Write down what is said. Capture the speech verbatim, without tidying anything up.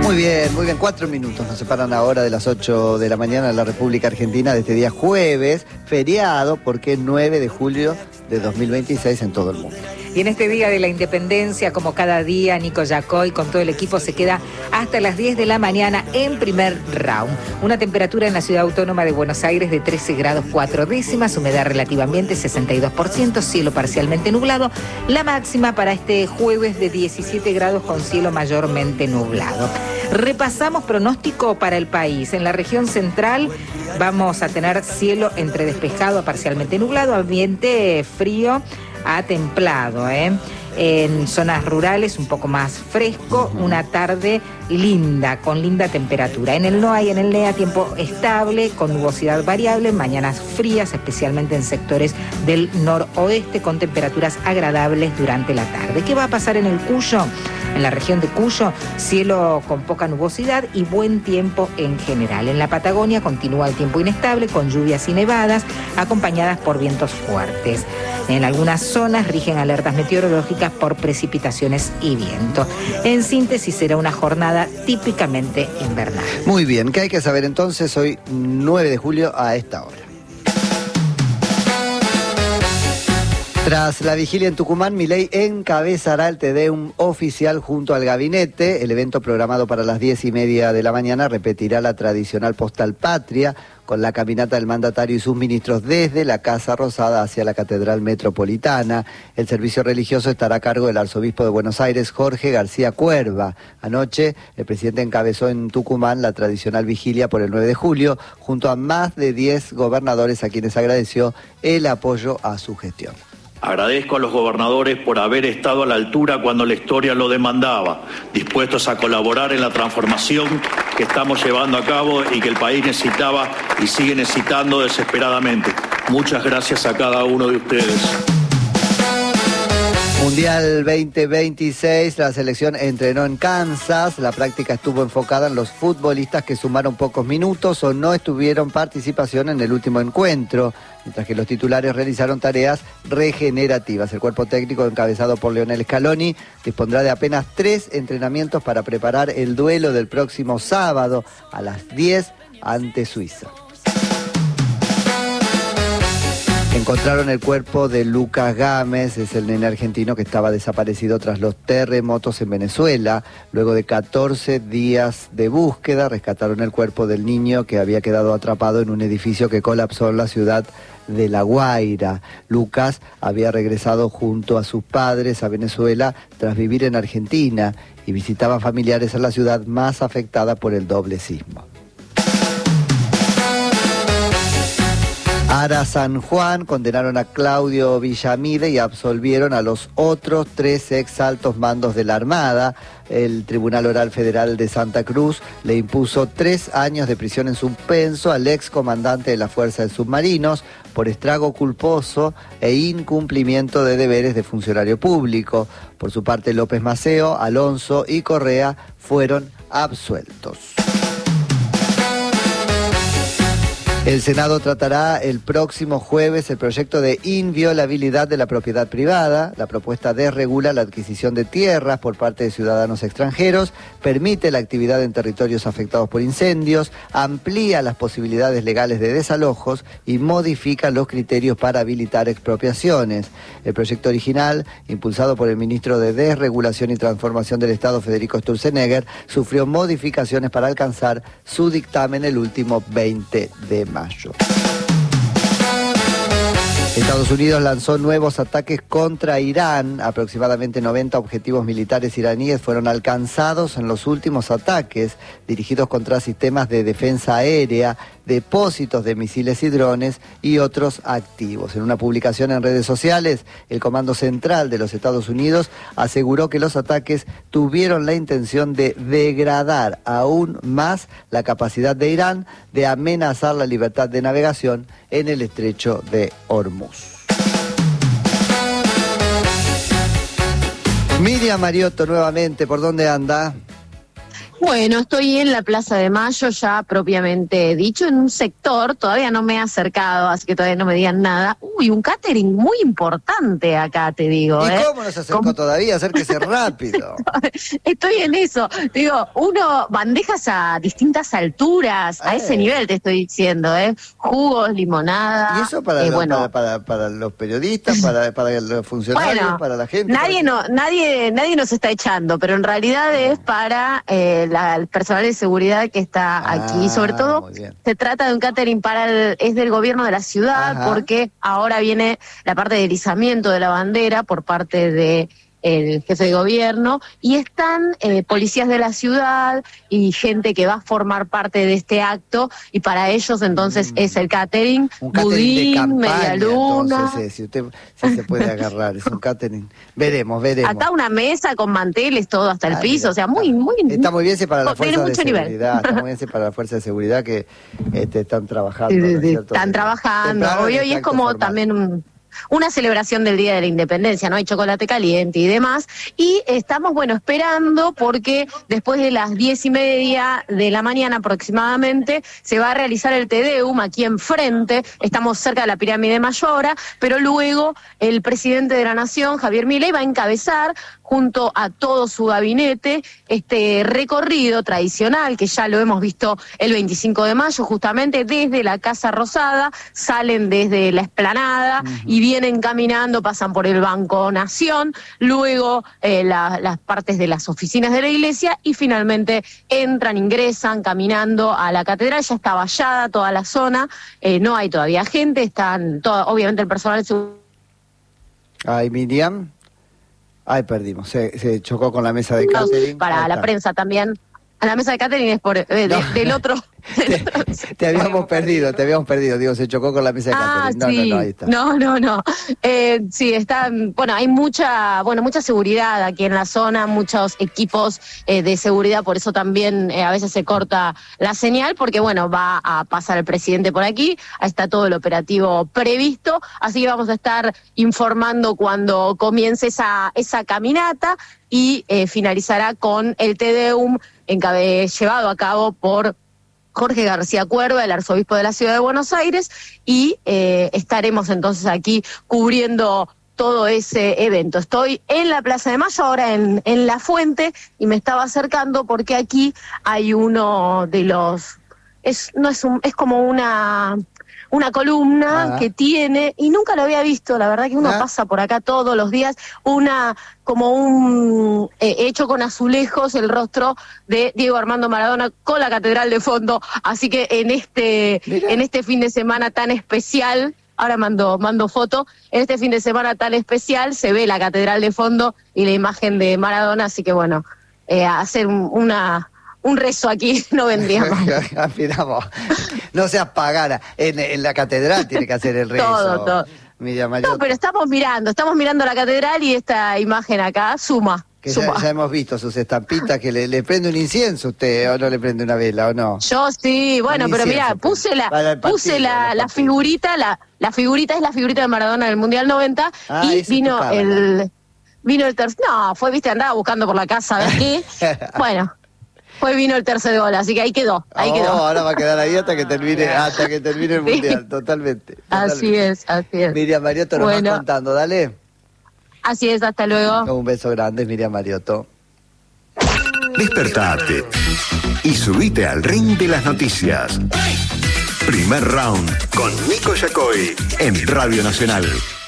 Muy bien, muy bien, cuatro minutos nos separan ahora de las ocho de la mañana en la República Argentina de este día jueves, feriado, porque es nueve de julio de dos mil veintiséis en todo el mundo. Y en este día de la independencia, como cada día, Nico Yacoy con todo el equipo se queda hasta las diez de la mañana en primer round. Una temperatura en la ciudad autónoma de Buenos Aires de trece grados cuatro décimas, humedad relativa ambiente sesenta y dos por ciento, cielo parcialmente nublado. La máxima para este jueves de diecisiete grados con cielo mayormente nublado. Repasamos pronóstico para el país. En la región central vamos a tener cielo entre despejado a parcialmente nublado, ambiente frío a templado, ¿eh? En zonas rurales un poco más fresco, una tarde linda, con linda temperatura. En el NOA y en el NEA tiempo estable, con nubosidad variable, mañanas frías, especialmente en sectores del noroeste, con temperaturas agradables durante la tarde. ¿Qué va a pasar en el Cuyo? En la región de Cuyo, cielo con poca nubosidad y buen tiempo en general. En la Patagonia continúa el tiempo inestable, con lluvias y nevadas, acompañadas por vientos fuertes. En algunas zonas rigen alertas meteorológicas por precipitaciones y viento. En síntesis, será una jornada típicamente invernal. Muy bien, ¿qué hay que saber entonces hoy, nueve de julio, a esta hora? Tras la vigilia en Tucumán, Milei encabezará el Tedeum oficial junto al gabinete. El evento, programado para las diez y media de la mañana, repetirá la tradicional postal patria, con la caminata del mandatario y sus ministros desde la Casa Rosada hacia la Catedral Metropolitana. El servicio religioso estará a cargo del arzobispo de Buenos Aires, Jorge García Cuerva. Anoche, el presidente encabezó en Tucumán la tradicional vigilia por el nueve de julio, junto a más de diez gobernadores a quienes agradeció el apoyo a su gestión. Agradezco a los gobernadores por haber estado a la altura cuando la historia lo demandaba, dispuestos a colaborar en la transformación que estamos llevando a cabo y que el país necesitaba y sigue necesitando desesperadamente. Muchas gracias a cada uno de ustedes. Mundial veinte veintiséis, la selección entrenó en Kansas. La práctica estuvo enfocada en los futbolistas que sumaron pocos minutos o no estuvieron participación en el último encuentro, mientras que los titulares realizaron tareas regenerativas. El cuerpo técnico, encabezado por Lionel Scaloni, dispondrá de apenas tres entrenamientos para preparar el duelo del próximo sábado a las diez ante Suiza. Encontraron el cuerpo de Lucas Gámez, es el nene argentino que estaba desaparecido tras los terremotos en Venezuela. Luego de catorce días de búsqueda, rescataron el cuerpo del niño que había quedado atrapado en un edificio que colapsó en la ciudad de La Guaira. Lucas había regresado junto a sus padres a Venezuela tras vivir en Argentina y visitaba familiares en la ciudad más afectada por el doble sismo. Ara San Juan condenaron a Claudio Villamide y absolvieron a los otros tres ex altos mandos de la Armada. El Tribunal Oral Federal de Santa Cruz le impuso tres años de prisión en suspenso al ex comandante de la Fuerza de Submarinos por estrago culposo e incumplimiento de deberes de funcionario público. Por su parte, López Maceo, Alonso y Correa fueron absueltos. El Senado tratará el próximo jueves el proyecto de inviolabilidad de la propiedad privada. La propuesta desregula la adquisición de tierras por parte de ciudadanos extranjeros, permite la actividad en territorios afectados por incendios, amplía las posibilidades legales de desalojos y modifica los criterios para habilitar expropiaciones. El proyecto original, impulsado por el ministro de Desregulación y Transformación del Estado, Federico Sturzenegger, sufrió modificaciones para alcanzar su dictamen el último veinte de mayo. Estados Unidos lanzó nuevos ataques contra Irán. Aproximadamente noventa objetivos militares iraníes fueron alcanzados en los últimos ataques, dirigidos contra sistemas de defensa aérea, depósitos de misiles y drones y otros activos. En una publicación en redes sociales, el Comando Central de los Estados Unidos aseguró que los ataques tuvieron la intención de degradar aún más la capacidad de Irán de amenazar la libertad de navegación en el estrecho de Hormuz. Miriam Mariotto nuevamente, ¿por dónde anda? Bueno, estoy en la Plaza de Mayo, ya propiamente dicho, en un sector, todavía no me he acercado, así que todavía no me digan nada. Uy, un catering muy importante acá, te digo. ¿Y ¿eh? cómo no se acercó ¿Cómo? todavía? Acérquese rápido. Estoy en eso. Digo, uno, bandejas a distintas alturas, a Eh. ese nivel te estoy diciendo, ¿eh? Jugos, limonada. ¿Y eso para, eh, lo- bueno, para, para, para los periodistas, para, para los funcionarios, Bueno, para la gente? Nadie para... no, nadie, nadie nos está echando, pero en realidad es para eh, la, el personal de seguridad que está Ah, aquí. Sobre todo muy bien. se trata de un catering para el, es del gobierno de la ciudad, Ajá. porque ahora viene la parte de izamiento de la bandera por parte de el jefe de gobierno, y están eh, policías de la ciudad y gente que va a formar parte de este acto, y para ellos entonces Mm. es el catering, Un catering de budín, campaña, media luna. entonces, eh, si usted si se puede agarrar, es un catering. Veremos, veremos. Acá una mesa con manteles, todo hasta el Ah, piso, mira, o sea, muy, está- muy... Está muy bien si para la tiene fuerza de mucho nivel. seguridad, está muy bien si para la fuerza de seguridad que este, están trabajando. Sí, sí, ¿no es sí, cierto? están trabajando, Temprano en obvio, el y es acto como formal. también un- una celebración del Día de la Independencia, ¿no? Hay chocolate caliente y demás, y estamos, bueno, esperando porque después de las diez y media de la mañana aproximadamente se va a realizar el Te Deum aquí enfrente, estamos cerca de la pirámide Mayora, pero luego el presidente de la Nación, Javier Milei, va a encabezar junto a todo su gabinete este recorrido tradicional que ya lo hemos visto el veinticinco de mayo, justamente desde la Casa Rosada, salen desde la explanada uh-huh. y vienen caminando, pasan por el Banco Nación, luego eh, la, las partes de las oficinas de la iglesia y finalmente entran, ingresan caminando a la catedral. Ya está vallada toda la zona, eh, no hay todavía gente, están todo, obviamente el personal de seguridad. Ay, Miriam. Ay, perdimos. Se, se chocó con la mesa de catering. Para la prensa también. A la mesa de catering es por eh, de, no. del otro. te, te habíamos perdido, te habíamos perdido. Digo, se chocó con la mesa de ah, catering. No, sí. no, no, ahí está. No, no, no. Eh, sí, está. Bueno, hay mucha, bueno, mucha seguridad aquí en la zona, muchos equipos eh, de seguridad, por eso también eh, a veces se corta la señal, porque bueno, va a pasar el presidente por aquí, está todo el operativo previsto, así que vamos a estar informando cuando comience esa, esa caminata y eh, finalizará con el Te Deum encabe- llevado a cabo por Jorge García Cuerva, el arzobispo de la ciudad de Buenos Aires, y eh, estaremos entonces aquí cubriendo todo ese evento. Estoy en la Plaza de Mayo, ahora en, en La Fuente, y me estaba acercando porque aquí hay uno de los... es no es un es como una... una columna ah. que tiene, y nunca lo había visto, la verdad que uno ah. pasa por acá todos los días, una como un eh, hecho con azulejos el rostro de Diego Armando Maradona con la catedral de fondo, así que en este Mira. en este fin de semana tan especial, ahora mando mando foto, en este fin de semana tan especial se ve la catedral de fondo y la imagen de Maradona, así que bueno, eh, hacer un, una un rezo aquí no vendría mal. Miramos, no seas pagana. En, en la catedral tiene que hacer el rezo. Todo, todo. Mira, no, pero estamos mirando, estamos mirando la catedral y esta imagen acá suma. Que suma. Ya, ya hemos visto sus estampitas, que le, le prende un incienso usted, o no le prende una vela, o no. Yo sí, bueno, un pero mira, puse la, partido, puse la, la figurita, la, la figurita es la figurita de Maradona del Mundial noventa, ah, y vino el, vino el tercer, no, fue, viste, andaba buscando por la casa, ¿ves qué? Bueno. Fue vino el tercer gol, así que ahí quedó, ahí oh, quedó. Ahora va a quedar ahí hasta que termine, hasta que termine el sí. mundial, totalmente, totalmente. Así es, así es. Miriam Mariotto nos bueno. va contando, dale. Así es, hasta luego. Un beso grande, Miriam Mariotto. Despertate y subite al ring de las noticias. Primer round con Nico Yacoy en Radio Nacional.